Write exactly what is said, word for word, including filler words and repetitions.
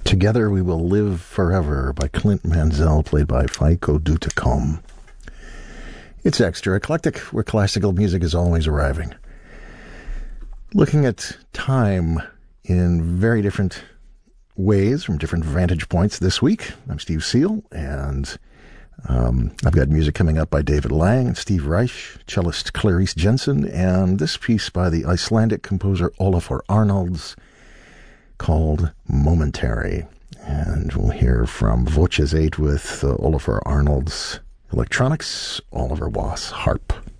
Together We Will Live Forever by Clint Mansell, played by Faiko Dutacom. It's extra eclectic, where classical music is always arriving. Looking at time in very different ways, from different vantage points this week. I'm Steve Seal, and um, I've got music coming up by David Lang and Steve Reich, cellist Clarice Jensen, and this piece by the Icelandic composer Olafur Arnalds, called Momentary. And we'll hear from Voces eight with uh, Olafur Arnalds electronics, Oliver Wass harp.